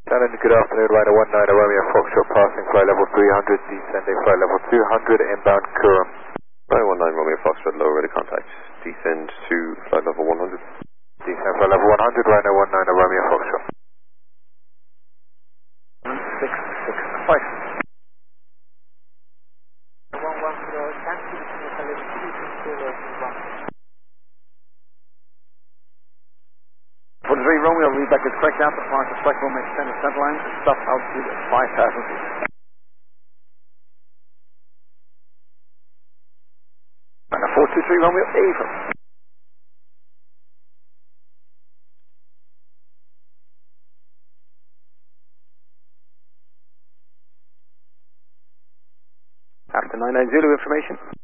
Challenge, good afternoon, Rhino 19 Romeo Foxtrot passing flight level 300, descending flight level 200, inbound Curram. Rhino 19 Romeo Foxtrot, low ready contact, descend to flight level 100. Descend flight level 100, Rhino 19 Romeo Foxtrot. 665. 43 Romeo, read back is correct out, departure select Romeo extended center line, stop altitude at 5,000 feet. And a 423 Romeo, Ava. After 99 Zulu information.